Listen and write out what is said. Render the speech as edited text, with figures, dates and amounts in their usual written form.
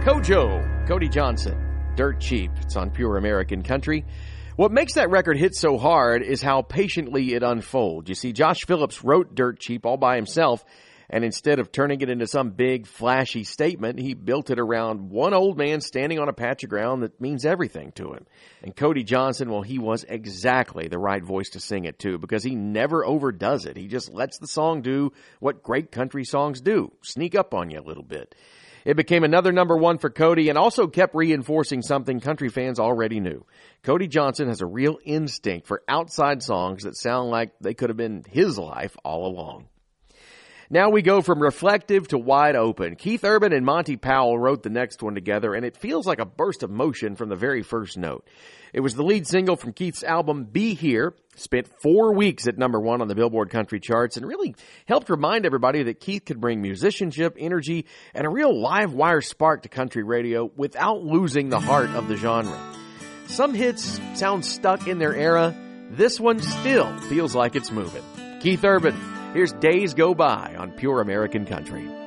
Kojo, Cody Johnson, Dirt Cheap. It's on Pure American Country. What makes that record hit so hard is how patiently it unfolds. You see, Josh Phillips wrote Dirt Cheap all by himself, and instead of turning it into some big, flashy statement, he built it around one old man standing on a patch of ground that means everything to him. And Cody Johnson, well, he was exactly the right voice to sing it to, because he never overdoes it. He just lets the song do what great country songs do, sneak up on you a little bit. It became another number one for Cody and also kept reinforcing something country fans already knew. Cody Johnson has a real instinct for outside songs that sound like they could have been his life all along. Now we go from reflective to wide open. Keith Urban and Monty Powell wrote the next one together, and it feels like a burst of motion from the very first note. It was the lead single from Keith's album, Be Here, spent 4 weeks at number one on the Billboard Country charts, and really helped remind everybody that Keith could bring musicianship, energy, and a real live wire spark to country radio without losing the heart of the genre. Some hits sound stuck in their era. This one still feels like it's moving. Keith Urban, here's Days Go By on Pure American Country.